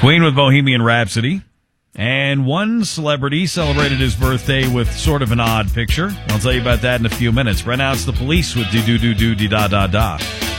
Queen with Bohemian Rhapsody. And one celebrity celebrated his birthday with sort of an odd picture. I'll tell you about that in a few minutes. Right now, it's the police with do-do-do-do-de-da-da-da.